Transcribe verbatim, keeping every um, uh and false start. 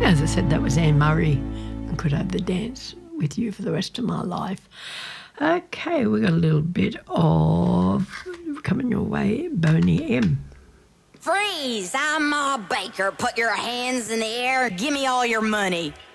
As I said, that was Anne Murray. I could have the dance with you for the rest of my life. Okay, we got a little bit of coming your way, Boney M. Freeze! I'm Ma Baker. Put your hands in the air and give me all your money.